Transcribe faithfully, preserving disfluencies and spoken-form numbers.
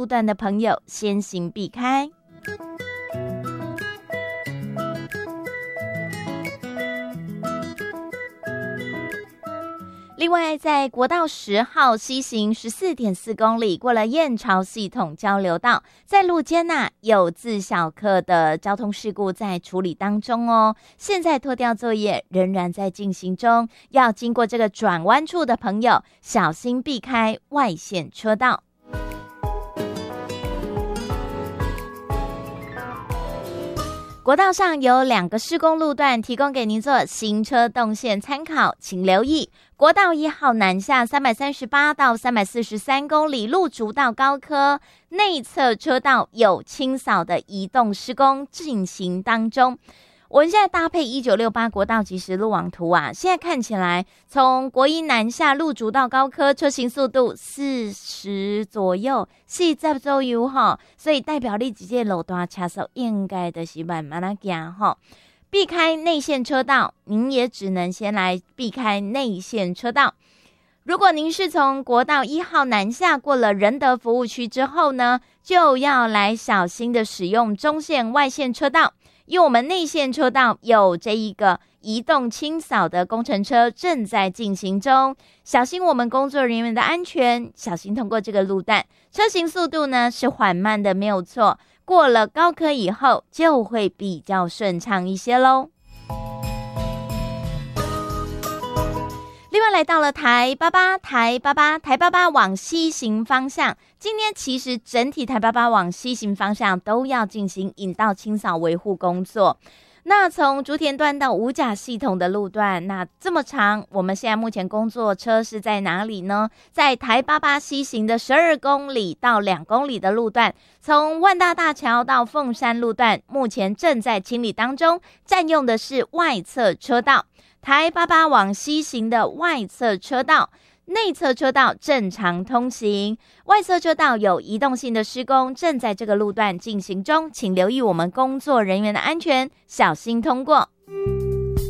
路段的朋友先行避开。另外，在国道十号西行 十四点四公里，过了燕巢系统交流道，在路肩啊有自小客的交通事故在处理当中哦。现在拖吊作业仍然在进行中，要经过这个转弯处的朋友，小心避开外线车道。国道上有两个施工路段提供给您做行车动线参考，请留意国道一号南下三百三十八到三百四十三公里路竹到高科内侧车道有清扫的移动施工进行当中。我们现在搭配一九六八国道即时路网图啊，现在看起来从国一南下路竹到高科车行速度四十左右，四十左右哈，所以代表你直接路段车速应该的是慢慢的行哈。避开内线车道，您也只能先来避开内线车道。如果您是从国道一号南下过了仁德服务区之后呢，就要来小心的使用中线外线车道。因为我们内线车道有这一个移动清扫的工程车正在进行中，小心我们工作人员的安全，小心通过这个路段。车行速度呢是缓慢的，没有错，过了高科以后就会比较顺畅一些咯。另外来到了台八八台八八台八八往西行方向，今天其实整体台八八往西行方向都要进行引道清扫维护工作。那从竹田段到五甲系统的路段，那这么长，我们现在目前工作车是在哪里呢？在台八八西行的十二公里到两公里的路段，从万大大桥到凤山路段，目前正在清理当中，占用的是外侧车道。台八八往西行的外侧车道，内侧车道正常通行，外侧车道有移动性的施工正在这个路段进行中，请留意我们工作人员的安全，小心通过。